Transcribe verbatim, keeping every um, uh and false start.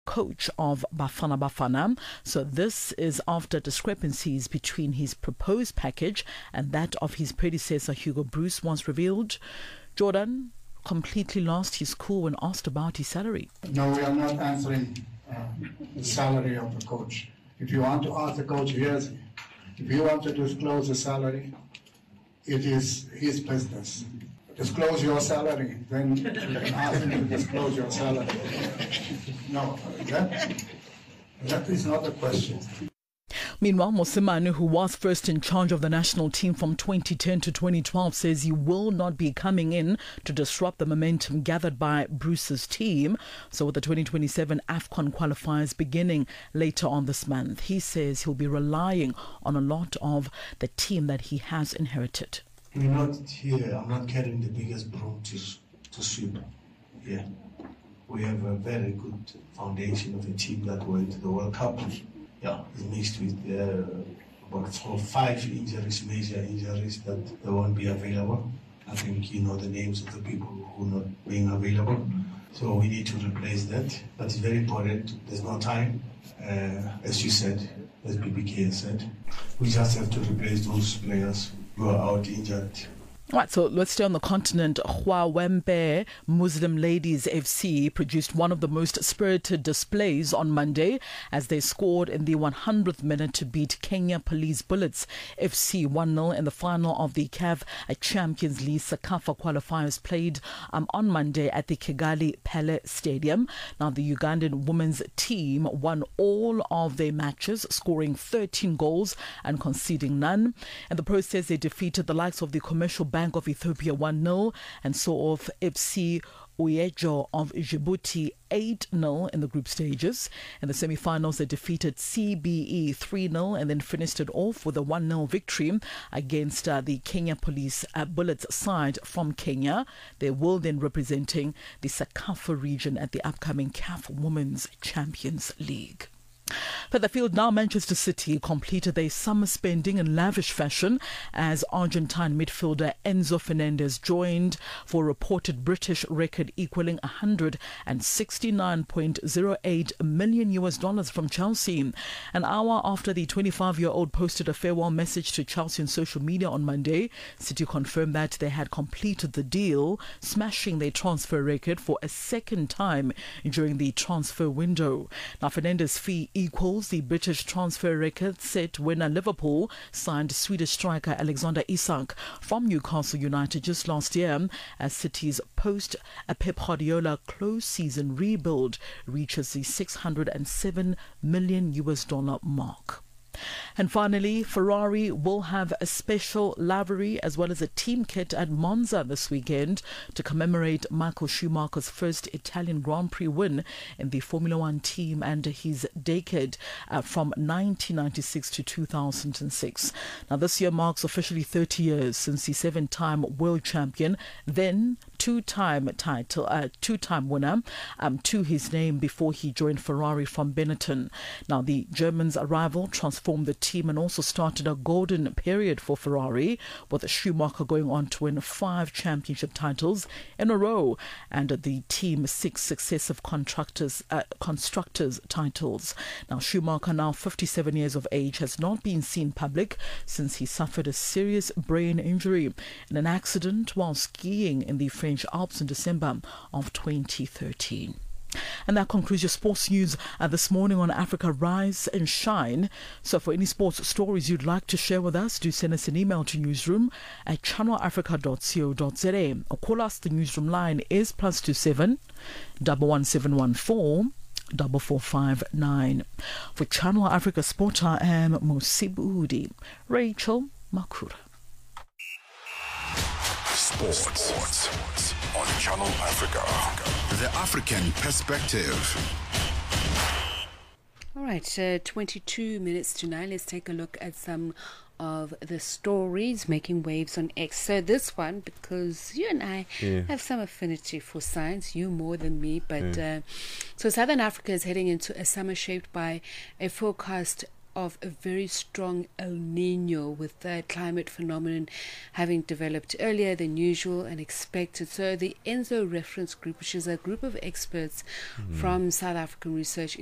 coach of Bafana Bafana. So this is after discrepancies between his proposed package and that of his predecessor Hugo Broos once revealed. Jordan completely lost his cool when asked about his salary. No, we are not answering uh, the salary of the coach. If you want to ask the coach, here's, if you want to disclose the salary, it is his business. Disclose your salary, then you can ask him to disclose your salary. No, that, that is not a question. Meanwhile, Mosimane, who was first in charge of the national team from twenty ten to twenty twelve, says he will not be coming in to disrupt the momentum gathered by Bruce's team. So with the twenty twenty-seven AFCON qualifiers beginning later on this month, he says he'll be relying on a lot of the team that he has inherited. We're not here, I'm not carrying the biggest broom to, to sweep. Yeah. We have a very good foundation of a team that went to the World Cup. Yeah, it's mixed with uh, about four, five injuries, major injuries that they won't be available. I think you know the names of the people who are not being available. So we need to replace that. But it's very important. There's no time. Uh, as you said, as B B K said, we just have to replace those players who are out injured. Right, so let's stay on the continent. Hwawembe Muslim Ladies F C produced one of the most spirited displays on Monday as they scored in the one hundredth minute to beat Kenya Police Bullets F C one nil in the final of the C A F Champions League Sekafa qualifiers played um, on Monday at the Kigali Pele Stadium. Now, the Ugandan women's team won all of their matches, scoring thirteen goals and conceding none. In the process, they defeated the likes of the Commercial Bank of Ethiopia one nil and saw off F C Uyejo of Djibouti eight nil in the group stages. In the semi-finals, they defeated C B E three nil and then finished it off with a one nil victory against uh, the Kenya Police uh, Bullets side from Kenya. They will then representing the Sekafa region at the upcoming C A F Women's Champions League. Further afield now, Manchester City completed their summer spending in lavish fashion as Argentine midfielder Enzo Fernandez joined for a reported British record equaling one hundred sixty-nine point zero eight million US dollars from Chelsea. An hour after the twenty-five-year-old posted a farewell message to Chelsea on social media on Monday, City confirmed that they had completed the deal, smashing their transfer record for a second time during the transfer window. Now, Fernandez's fee equals the British transfer record set when Liverpool signed Swedish striker Alexander Isak from Newcastle United just last year, as City's post-Pep Guardiola close season rebuild reaches the six hundred seven million US dollar mark. And finally, Ferrari will have a special livery as well as a team kit at Monza this weekend to commemorate Michael Schumacher's first Italian Grand Prix win in the Formula One team and his decade uh, from nineteen ninety-six to two thousand six. Now, this year marks officially thirty years since the seven-time world champion, then two-time title, uh, two-time winner, um, to his name before he joined Ferrari from Benetton. Now, the Germans' arrival transformed the team and also started a golden period for Ferrari, with Schumacher going on to win five championship titles in a row and the team six successive constructors, uh, constructors titles. Now, Schumacher, now fifty-seven years of age, has not been seen public since he suffered a serious brain injury in an accident while skiing in the French Alps in December of twenty thirteen. And that concludes your sports news uh, this morning on Africa Rise and Shine. So for any sports stories you'd like to share with us, do send us an email to newsroom at channel africa dot co dot za or call us. The newsroom line is plus two seven double one seven one four double four five nine. For Channel Africa Sport, I am Mosibudi Rachel Makura. Sports. Sports on Channel Africa. The African perspective. All right, uh, twenty-two minutes to nine. Let's take a look at some of the stories making waves on X. So this one, because you and I yeah. have some affinity for science, you more than me, but yeah. uh, so Southern Africa is heading into a summer shaped by a forecast of a very strong El Nino, with the climate phenomenon having developed earlier than usual and expected. So the ENSO Reference Group, which is a group of experts mm. from South African Research